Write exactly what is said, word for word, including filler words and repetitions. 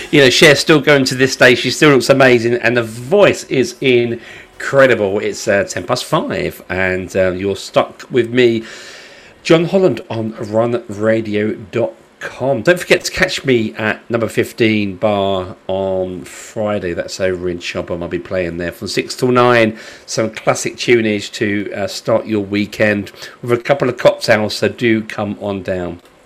You know, Cher's still going to this day. She still looks amazing, and the voice is incredible. It's uh, ten past five, and uh, you're stuck with me, John Holland, on run radio dot com. Don't forget to catch me at number fifteen bar on Friday. That's over in Chobham. I'll be playing there from six till nine. Some classic tunage to uh, start your weekend with a couple of cocktails, so do come on down.